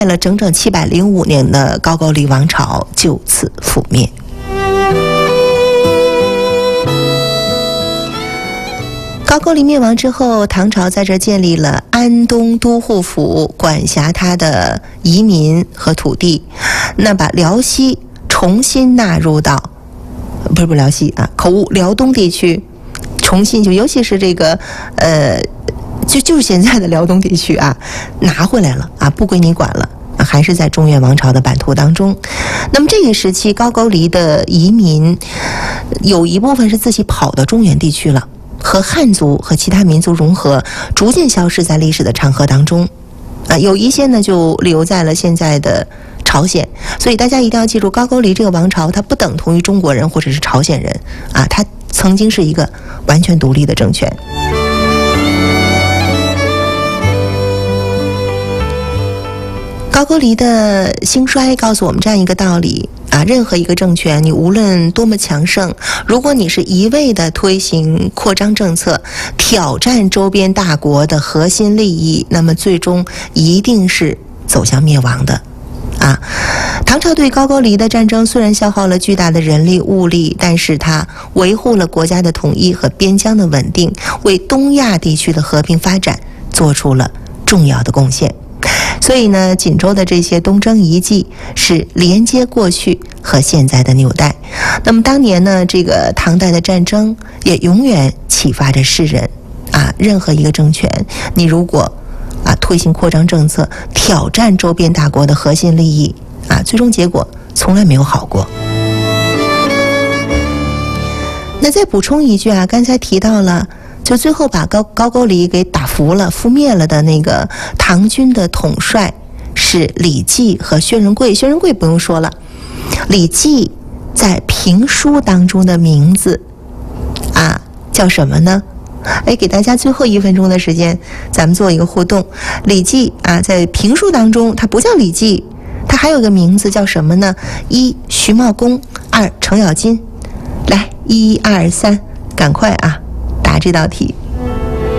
了整整705年的高句丽王朝就此覆灭。高句丽灭亡之后，唐朝在这建立了安东都护府，管辖它的移民和土地，那把辽西重新纳入到不是辽西啊，口误，辽东地区重新尤其是这个就是现在的辽东地区啊，拿回来了啊，不归你管了。还是在中原王朝的版图当中。那么这个时期高句丽的移民有一部分是自己跑到中原地区了，和汉族和其他民族融合，逐渐消失在历史的长河当中。有一些呢就留在了现在的朝鲜。所以大家一定要记住，高句丽这个王朝它不等同于中国人或者是朝鲜人啊，它曾经是一个完全独立的政权。高句丽的兴衰告诉我们这样一个道理啊，任何一个政权，你无论多么强盛，如果你是一味的推行扩张政策，挑战周边大国的核心利益，那么最终一定是走向灭亡的啊。唐朝对高句丽的战争虽然消耗了巨大的人力物力，但是它维护了国家的统一和边疆的稳定，为东亚地区的和平发展做出了重要的贡献。所以呢，锦州的这些东征遗迹是连接过去和现在的纽带。那么当年呢，这个唐代的战争也永远启发着世人啊，任何一个政权，你如果推行扩张政策，挑战周边大国的核心利益啊，最终结果从来没有好过。那再补充一句啊，刚才提到了就最后把高句丽给打服了、覆灭了的那个唐军的统帅是李绩和薛仁贵。薛仁贵不用说了，李绩在评书当中的名字啊叫什么呢？给大家最后1分钟的时间，咱们做一个互动。李绩啊，在评书当中他不叫李绩，他还有个名字叫什么呢？1徐茂公，2程咬金。来，1、2、3，赶快啊！答这道题。